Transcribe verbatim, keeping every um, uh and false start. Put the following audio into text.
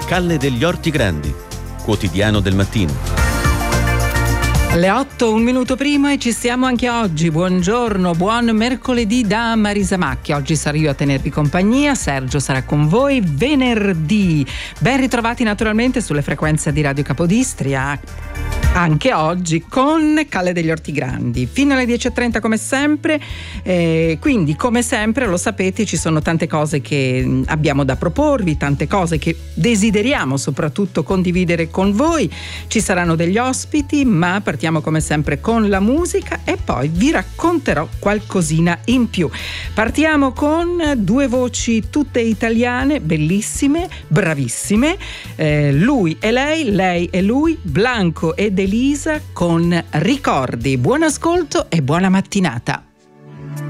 Calle degli Orti Grandi, quotidiano del mattino. Alle otto, un minuto prima, e ci siamo anche oggi. Buongiorno, buon mercoledì da Marisa Macchia. Oggi sarò io a tenervi compagnia, Sergio sarà con voi venerdì. Ben ritrovati naturalmente sulle frequenze di Radio Capodistria, anche oggi con Calle degli Orti Grandi, fino alle dieci e trenta come sempre. Eh, quindi come sempre lo sapete, ci sono tante cose che abbiamo da proporvi, tante cose che desideriamo soprattutto condividere con voi. Ci saranno degli ospiti, ma partiamo come sempre con la musica e poi vi racconterò qualcosina in più. Partiamo con due voci tutte italiane, bellissime, bravissime, eh, lui e lei, lei e lui, Blanco ed Elisa con Ricordi. Buon ascolto e buona mattinata.